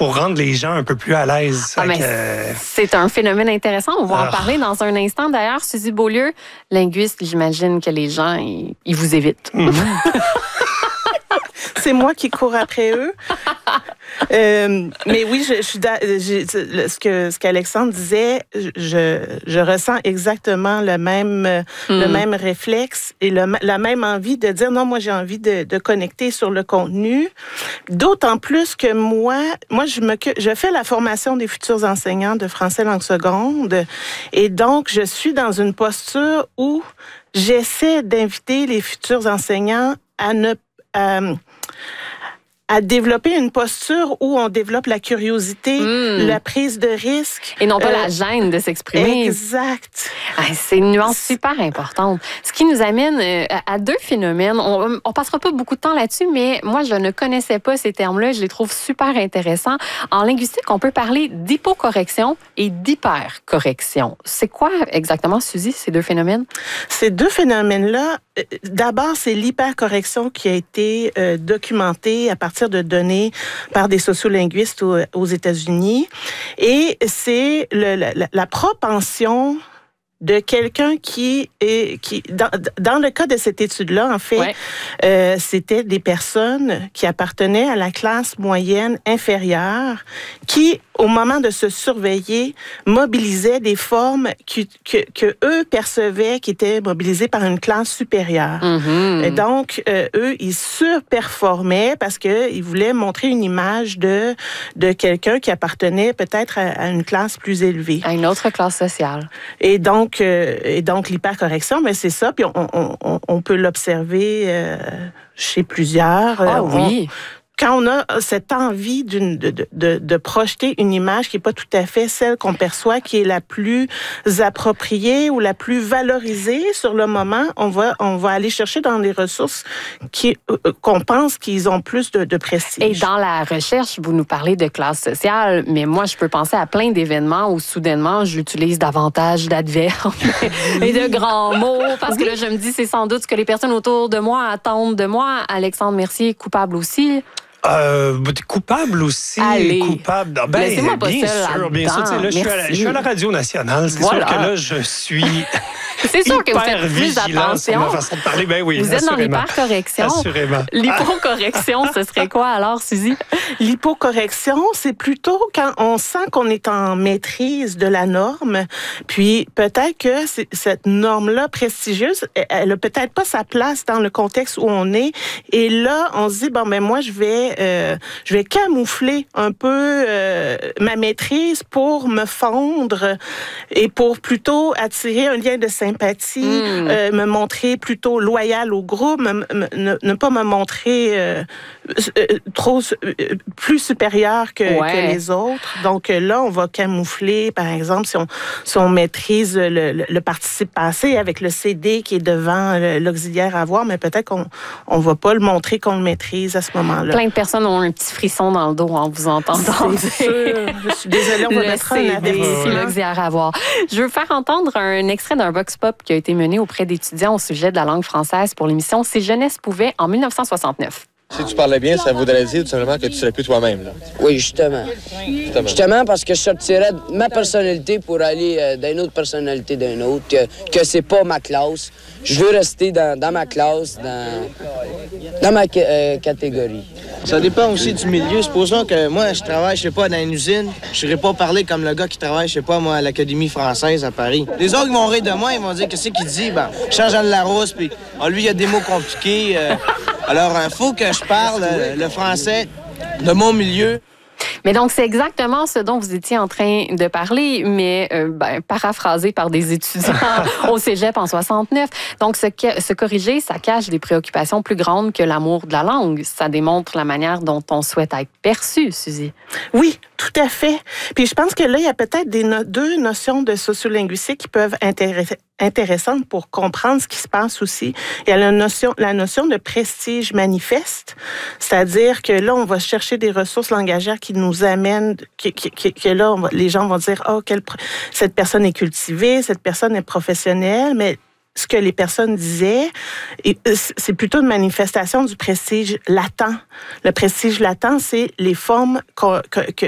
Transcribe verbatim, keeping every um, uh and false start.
pour rendre les gens un peu plus à l'aise. Ah, mais que... C'est un phénomène intéressant. On va Ah. en parler dans un instant. D'ailleurs, Suzy Beaulieu, linguiste, j'imagine que les gens, ils, ils vous évitent. Mm-hmm. C'est moi qui cours après eux. Euh, mais oui, je, je suis da- j'ai- ce que ce qu'Alexandre disait, je, je ressens exactement le même mm. le même réflexe et le, la même envie de dire non, moi j'ai envie de, de connecter sur le contenu. D'autant plus que moi, moi je me je fais la formation des futurs enseignants de français langue seconde et donc je suis dans une posture où j'essaie d'inviter les futurs enseignants à ne euh, à développer une posture où on développe la curiosité, mmh. la prise de risque. Et non pas euh, la gêne de s'exprimer. Exact. Ah, c'est une nuance super importante. Ce qui nous amène à deux phénomènes. On ne passera pas beaucoup de temps là-dessus, mais moi, je ne connaissais pas ces termes-là. Je les trouve super intéressants. En linguistique, on peut parler d'hypocorrection et d'hypercorrection. C'est quoi exactement, Suzy, ces deux phénomènes? Ces deux phénomènes-là, d'abord, c'est l'hypercorrection qui a été euh, documentée à partir de données par des sociolinguistes aux, aux États-Unis. Et c'est le, la, la propension de quelqu'un qui est qui dans, dans le cas de cette étude-là, en fait, ouais. euh, c'était des personnes qui appartenaient à la classe moyenne inférieure qui, au moment de se surveiller, mobilisaient des formes que, que, que eux percevaient qui étaient mobilisées par une classe supérieure. Mm-hmm. Et donc, euh, eux, ils surperformaient parce que ils voulaient montrer une image de de quelqu'un qui appartenait peut-être à, à une classe plus élevée, à une autre classe sociale. Et donc Donc, euh, et donc l'hypercorrection, mais c'est ça, puis on, on, on peut l'observer euh, chez plusieurs. Ah on, oui. Quand on a cette envie d'une, de, de, de projeter une image qui n'est pas tout à fait celle qu'on perçoit, qui est la plus appropriée ou la plus valorisée sur le moment, on va, on va aller chercher dans les ressources qui, euh, qu'on pense qu'ils ont plus de, de prestige. Et dans la recherche, vous nous parlez de classe sociale, mais moi, je peux penser à plein d'événements où soudainement, j'utilise davantage d'adverbes et de grands mots, parce que là, je me dis, c'est sans doute ce que les personnes autour de moi attendent de moi. Alexandre Mercier, coupable aussi. Euh, coupable aussi, Allez. coupable. Ben, Laissez-moi pas bien seule sûr, bien sûr. Là, je suis, à la, je suis à la Radio Nationale. C'est voilà. sûr que là, je suis. C'est sûr que vous faites plus attention. Ma façon de parler. Ben oui, vous êtes dans l'hypercorrection. Assurément. L'hypocorrection, ce serait quoi alors, Suzy? L'hypocorrection, c'est plutôt quand on sent qu'on est en maîtrise de la norme, puis peut-être que c'est, cette norme-là prestigieuse, elle n'a peut-être pas sa place dans le contexte où on est. Et là, on se dit, bon, ben moi, je vais, euh, je vais camoufler un peu euh, ma maîtrise pour me fondre et pour plutôt attirer un lien de sympathie. Sympathie, mmh. euh, me montrer plutôt loyal au groupe, me, me, ne, ne pas me montrer euh, euh, trop euh, plus supérieur que, ouais. que les autres. Donc là, on va camoufler, par exemple, si on, si on maîtrise le, le, le participe passé avec le C D qui est devant l'auxiliaire avoir, mais peut-être qu'on on va pas le montrer qu'on le maîtrise à ce moment-là. Plein de personnes ont un petit frisson dans le dos en vous entendant. C'est sûr. Je suis désolée, on va le mettre C D, un avertissement. L'auxiliaire avoir. Je veux faire entendre un extrait d'un Vox Pop qui a été mené auprès d'étudiants au sujet de la langue française pour l'émission Si jeunesse pouvait en dix-neuf cent soixante-neuf. Si tu parlais bien, ça voudrait dire tout simplement que tu serais plus toi-même. Là. Oui, justement. justement. Justement, parce que je sortirais de ma personnalité pour aller euh, d'une autre personnalité d'un autre, que, que c'est pas ma classe. Je veux rester dans, dans ma classe, dans, dans ma euh, catégorie. Ça dépend aussi du milieu. Supposons que moi, je travaille, je sais pas, dans une usine. Je ne serais pas parler comme le gars qui travaille, je sais pas, moi, à l'Académie française à Paris. Les autres, ils vont rire de moi, ils vont dire qu'est-ce qu'il dit. Ben, change de Larousse, puis oh, lui, il y a des mots compliqués. Euh, alors, il faut que je parle euh, le français de mon milieu. Mais donc, c'est exactement ce dont vous étiez en train de parler, mais euh, ben, paraphrasé par des étudiants au cégep en soixante-neuf. Donc, se, se corriger, ça cache des préoccupations plus grandes que l'amour de la langue. Ça démontre la manière dont on souhaite être perçu, Suzy. Oui, tout à fait. Puis je pense que là, il y a peut-être des no- deux notions de sociolinguistique qui peuvent intéresser intéressante pour comprendre ce qui se passe aussi. Il y a la notion, la notion de prestige manifeste, c'est-à-dire que là, on va chercher des ressources langagières qui nous amènent, que, que, que là, on va, les gens vont dire, oh, quelle, cette personne est cultivée, cette personne est professionnelle, mais ce que les personnes disaient, c'est plutôt une manifestation du prestige latent. Le prestige latent, c'est les formes que, que,